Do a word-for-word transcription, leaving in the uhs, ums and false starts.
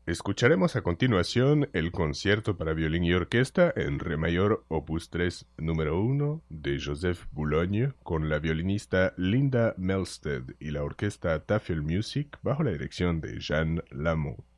Escucharemos a continuación el concierto para violín y orquesta en re mayor opus tres número uno de Joseph Boulogne con la violinista Linda Melsted y la orquesta Tafel Music bajo la dirección de Jean Lamont.